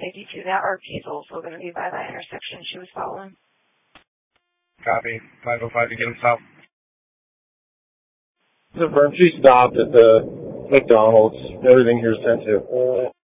take you to that. Our case also going to be by that intersection she was following. Copy. 505 to get him south. Confirmed. She stopped at the McDonald's. Everything here is 10-2.